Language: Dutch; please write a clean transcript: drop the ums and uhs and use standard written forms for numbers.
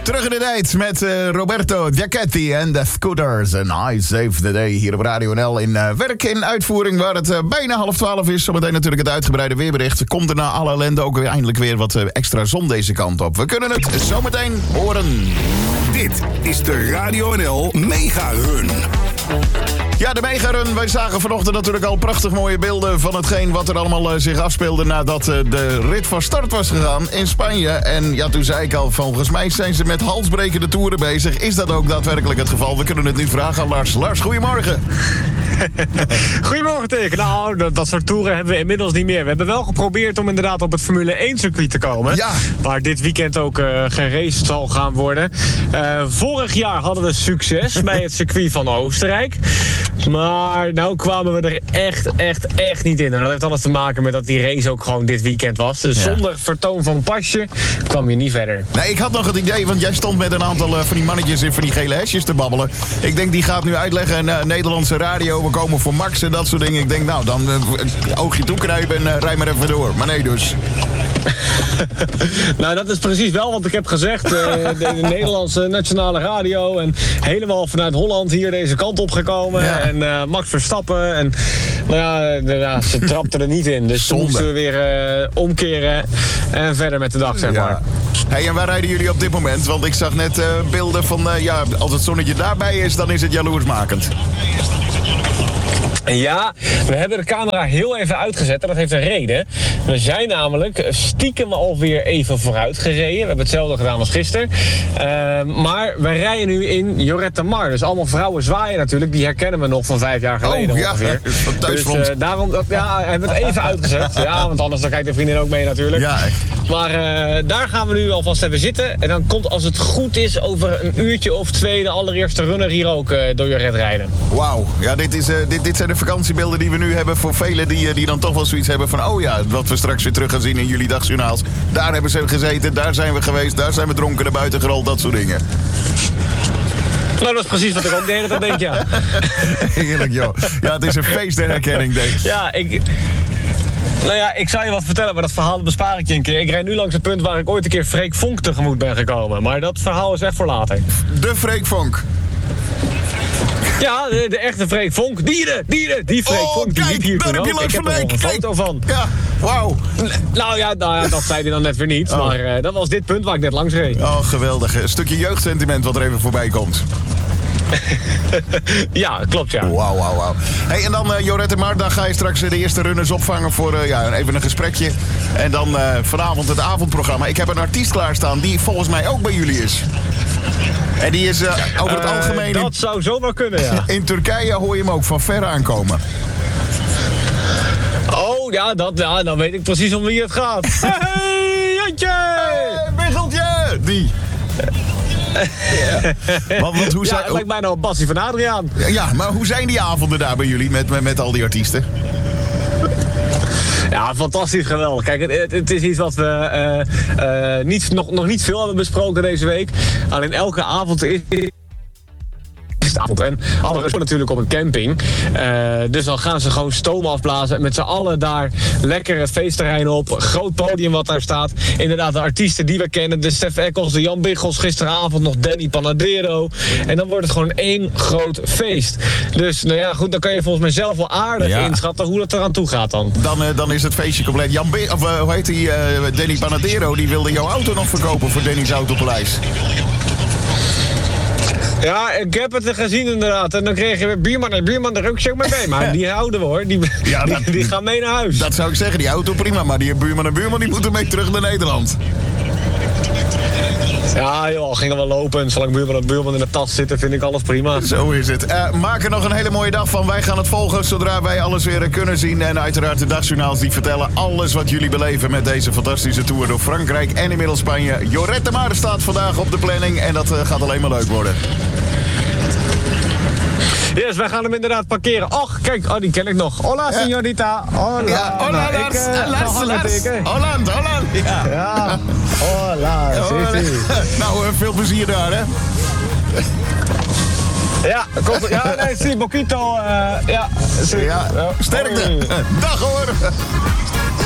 Terug in de tijd met Roberto Giachetti en de Scooters. En I Save the Day hier op Radio NL in werk in uitvoering waar het bijna 11:30 is. Zometeen natuurlijk het uitgebreide weerbericht. Komt er na alle ellende ook weer eindelijk weer wat extra zon deze kant op. We kunnen het zometeen horen. Dit is de Radio NL Mega Run. Ja, de Mega-run. Wij zagen vanochtend natuurlijk al prachtig mooie beelden van hetgeen wat er allemaal zich afspeelde nadat de rit van start was gegaan in Spanje. En ja, toen zei ik al, volgens mij zijn ze met halsbrekende toeren bezig. Is dat ook daadwerkelijk het geval? We kunnen het nu vragen aan Lars. Lars, goedemorgen. Goedemorgen, Teken. Nou, dat soort toeren hebben we inmiddels niet meer. We hebben wel geprobeerd om inderdaad op het Formule 1 circuit te komen. Ja. Waar dit weekend ook geraced zal gaan worden. Vorig jaar hadden we succes bij het circuit van Oostenrijk. Maar nou kwamen we er echt niet in. En dat heeft alles te maken met dat die race ook gewoon dit weekend was. Dus zonder vertoon van pasje kwam je niet verder. Nee, ik had nog het idee, want jij stond met een aantal van die mannetjes in van die gele hesjes te babbelen. Ik denk, die gaat nu uitleggen, Nederlandse radio, we komen voor Max en dat soort dingen. Ik denk, nou, dan oogje toeknijpen en rij maar even door. Maar nee dus. Nou, dat is precies wel wat ik heb gezegd. De Nederlandse nationale radio en helemaal vanuit Holland hier deze kant op gekomen. Ja. En Max Verstappen. En nou ja, ze trapten er niet in. Dus toen moesten we weer omkeren en verder met de dag, zeg maar. Hey, en waar rijden jullie op dit moment? Want ik zag net beelden van, als het zonnetje daarbij is, dan is het jaloersmakend. Ja, we hebben de camera heel even uitgezet en dat heeft een reden. We zijn namelijk stiekem alweer even vooruit gereden. We hebben hetzelfde gedaan als gisteren. Maar we rijden nu in Lloret de Mar. Dus allemaal vrouwen zwaaien natuurlijk. Die herkennen we nog van 5 jaar geleden ongeveer. Dus daarom hebben we het even uitgezet. Ja, want anders dan kijkt de vriendin ook mee natuurlijk. Ja, maar daar gaan we nu alvast even zitten. En dan komt, als het goed is, over een uurtje of 2 de allereerste runner hier ook door Lloret rijden. Wauw. Ja, dit zijn de vakantiebeelden die we nu hebben voor velen die dan toch wel zoiets hebben van, oh ja, wat we straks weer terug gaan zien in jullie dagjournaals. Daar hebben ze gezeten, daar zijn we geweest, daar zijn we dronken naar buiten gerold, dat soort dingen. Nou, dat is precies wat ik ook de hele tijd denk, ja. Heerlijk, joh. Ja, het is een feest der herkenning, denk ik. Ja, ik zou je wat vertellen, maar dat verhaal bespaar ik je een keer. Ik rijd nu langs het punt waar ik ooit een keer Freek Vonk tegemoet ben gekomen. Maar dat verhaal is echt voor later. De Freek Vonk. Ja, de echte Freek Vonk. Die Freek Vonk, die liep hier toen ook. Ik heb er nog een foto van. Ja, wauw. Nou ja, dat zei hij dan net weer niet. Maar dat was dit punt waar ik net langs reed. Oh, geweldig. Een stukje jeugdsentiment wat er even voorbij komt. Ja, klopt, ja. Wauw. Hey, en dan Lloret de Mar, dan ga je straks de eerste runners opvangen voor even een gesprekje. En dan vanavond het avondprogramma. Ik heb een artiest klaarstaan die volgens mij ook bij jullie is. En die is over het algemeen... Dat zou zomaar kunnen, ja. In Turkije hoor je hem ook van ver aankomen. Oh, ja, dan weet ik precies om wie het gaat. Hey, Jantje! Hey, Biggeltje! Die. Want hoe het lijkt mij nou een passie van Adriaan. Ja, maar hoe zijn die avonden daar bij jullie met al die artiesten? Ja, fantastisch, geweldig. Kijk, het is iets wat we nog niet veel hebben besproken deze week. Alleen elke avond is avond. En alle rust natuurlijk op een camping. Dus dan gaan ze gewoon stoom afblazen. Met z'n allen daar lekker het feestterrein op. Groot podium wat daar staat. Inderdaad, de artiesten die we kennen. De Stef Eccles, de Jan Biggels. Gisteravond nog Danny Panadero. En dan wordt het gewoon één groot feest. Dus nou ja, goed, dan kan je volgens mij zelf wel aardig inschatten hoe dat eraan toe gaat dan. Dan is het feestje compleet. Hoe heet die? Danny Panadero, die wilde jouw auto nog verkopen voor Danny's Autopaleis. Ja, ik heb het gezien inderdaad. En dan kreeg je weer buurman, daar ook zo mee mee. Maar die houden we hoor, die gaan mee naar huis. Dat zou ik zeggen, die auto prima. Maar die buurman die moeten mee terug naar Nederland. Ja joh, al ging er wel lopen. Zolang buurman in de tas zitten, vind ik alles prima. Zo is het. Maak er nog een hele mooie dag van. Wij gaan het volgen zodra wij alles weer kunnen zien. En uiteraard de dagjournaals die vertellen alles wat jullie beleven met deze fantastische tour door Frankrijk en inmiddels Spanje. Lloret de Mar staat vandaag op de planning en dat gaat alleen maar leuk worden. Yes, wij gaan hem inderdaad parkeren. Och, kijk, die ken ik nog. Hola, señorita. Hola. Ja, hola, Lars. Holland. Ja. Hola, sí. Nou, veel plezier daar, hè. Ja, komt. Ja, nee, sí, poquito. Ja, sterkte. Dag, hoor.